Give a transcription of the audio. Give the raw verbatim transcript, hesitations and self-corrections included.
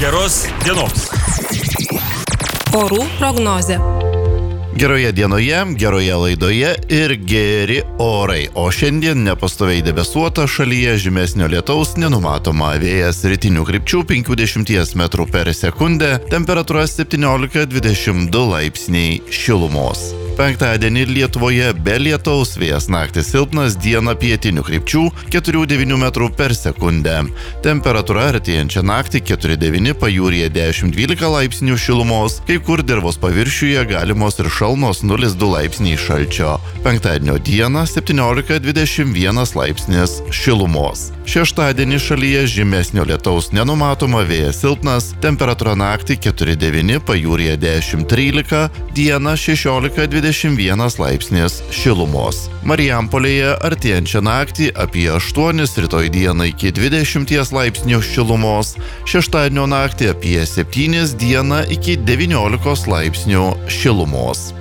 Geros dienos. Orų prognozė. Geroje dienoje, geroje laidoje ir geri orai, o šiandien nepastoviai debesuota, šalyje žymesnio lietaus nenumatoma, vėjas rytinių krypčių penkiasdešimt metrų per sekundę, temperatūra septyniolika dvidešimt du laipsniai šilumos. Penktadienį Lietuvoje be lietaus, vėjas naktį silpnas, dieną pietinių krypčių keturi devyni metrų per sekundę. Temperatūra artėjančią naktį keturi devyni, pajūryje dešimt dvylika laipsnių šilumos, kai kur dirvos paviršiuje galimos ir šalnos nulis du laipsniai šalčio. Penktadienio dieną septyniolika dvidešimt vienas laipsnis šilumos. Šeštadienį šalyje žymesnio lietaus nenumatoma, vėjas silpnas, temperatūra naktį keturi devyni, pajūryje dešimt trylika, dieną šešiolika dvidešimt vienas laipsnis šilumos. Marijampolėje artėjančią naktį apie aštuonis, rytoj dieną iki dvidešimt laipsnių šilumos, šeštadienio naktį apie septynis, dieną iki devyniolikos laipsnių šilumos.